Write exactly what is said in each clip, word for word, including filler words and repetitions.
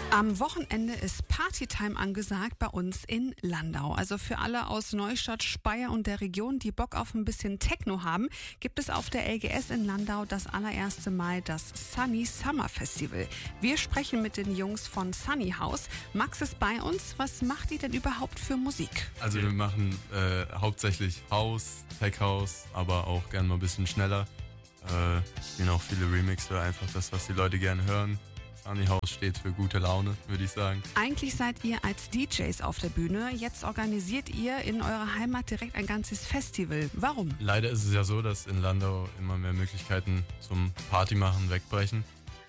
Am Wochenende ist Partytime angesagt bei uns in Landau. Also für alle aus Neustadt, Speyer und der Region, die Bock auf ein bisschen Techno haben, gibt es auf der L G S in Landau das allererste Mal das Sunny Summer Festival. Wir sprechen mit den Jungs von Sunny House. Max ist bei uns. Was macht ihr denn überhaupt für Musik? Also wir machen äh, hauptsächlich House, Tech House, aber auch gerne mal ein bisschen schneller. Äh, spielen auch viele Remixer, einfach das, was die Leute gerne hören. Sunny House steht für gute Laune, würde ich sagen. Eigentlich seid ihr als D Js auf der Bühne. Jetzt organisiert ihr in eurer Heimat direkt ein ganzes Festival. Warum? Leider ist es ja so, dass in Landau immer mehr Möglichkeiten zum Partymachen wegbrechen.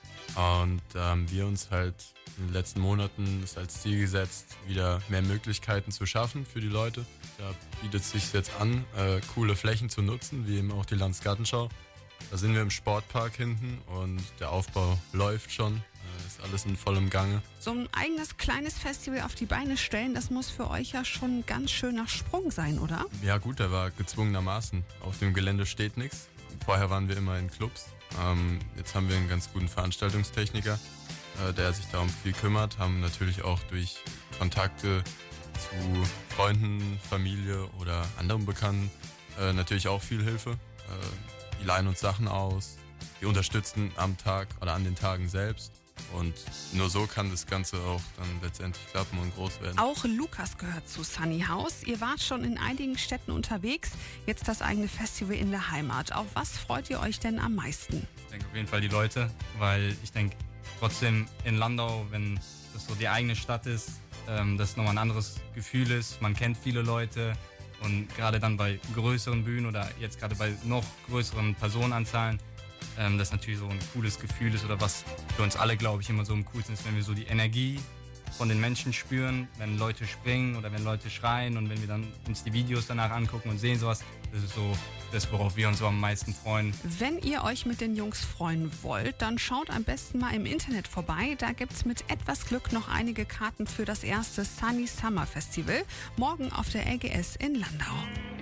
Und da haben wir uns halt in den letzten Monaten das als Ziel gesetzt, wieder mehr Möglichkeiten zu schaffen für die Leute. Da bietet es sich jetzt an, äh, coole Flächen zu nutzen, wie eben auch die Landesgartenschau. Da sind wir im Sportpark hinten und der Aufbau läuft schon, äh, ist alles in vollem Gange. So ein eigenes kleines Festival auf die Beine stellen, das muss für euch ja schon ein ganz schöner Sprung sein, oder? Ja gut, der war gezwungenermaßen. Auf dem Gelände steht nichts. Vorher waren wir immer in Clubs. Ähm, jetzt haben wir einen ganz guten Veranstaltungstechniker, äh, der sich darum viel kümmert. Haben natürlich auch durch Kontakte zu Freunden, Familie oder anderen Bekannten äh, natürlich auch viel Hilfe. Äh, Die leihen uns Sachen aus, die unterstützen am Tag oder an den Tagen selbst. Und nur so kann das Ganze auch dann letztendlich klappen und groß werden. Auch Lukas gehört zu Sunny House. Ihr wart schon in einigen Städten unterwegs, jetzt das eigene Festival in der Heimat. Auf was freut ihr euch denn am meisten? Ich denke auf jeden Fall die Leute, weil ich denke trotzdem in Landau, wenn das so die eigene Stadt ist, ähm, das nochmal ein anderes Gefühl ist. Man kennt viele Leute. Und gerade dann bei größeren Bühnen oder jetzt gerade bei noch größeren Personenanzahlen, ähm, das natürlich so ein cooles Gefühl ist oder was für uns alle, glaube ich, immer so am coolsten ist, wenn wir so die Energie von den Menschen spüren, wenn Leute springen oder wenn Leute schreien und wenn wir dann uns die Videos danach angucken und sehen sowas, das ist so das, worauf wir uns so am meisten freuen. Wenn ihr euch mit den Jungs freuen wollt, dann schaut am besten mal im Internet vorbei. Da gibt's mit etwas Glück noch einige Karten für das erste Sunny Summer Festival. Morgen auf der L G S in Landau.